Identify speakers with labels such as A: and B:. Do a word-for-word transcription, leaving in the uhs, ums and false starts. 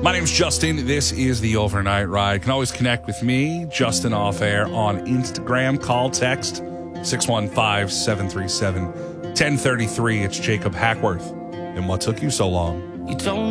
A: My name's Justin. This is the Overnight Ride. You can always connect with me, Justin Off Air, on Instagram. Call, text six one five, seven three seven, one zero three three. It's Jacob Hackworth. And what took you so long?
B: You don't